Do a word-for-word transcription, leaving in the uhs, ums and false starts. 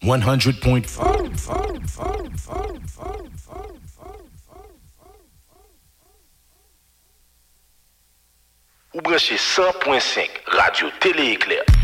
one hundred point four. Ou branchez cent point cinq Radio Télé Éclair.